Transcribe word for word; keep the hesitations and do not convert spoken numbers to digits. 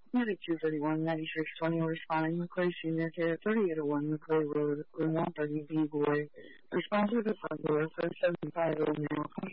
Music two thirty-one, ninety-six twenty, responding McCoy Senior to thirty-eight oh one McCoy Road, room one thirty, B Boy. Response to the front door, thirty-seven five oh now,